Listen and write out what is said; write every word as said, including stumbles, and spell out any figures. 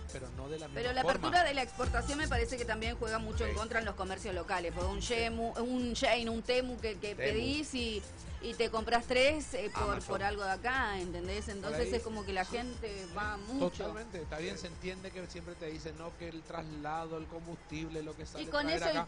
pero no de la misma Pero la forma. apertura de la exportación me parece que también juega mucho Sí. en contra en los comercios locales, porque un Shemu, un Shein, un Temu que, que Temu. pedís y, y te compras tres eh, por, Amazon. por algo de acá, ¿entendés? Entonces ahí, es como que la sí, gente sí, va mucho. Totalmente, está bien, se entiende que siempre te dicen, no, que el traslado, el combustible, lo que sale Y con traer eso acá.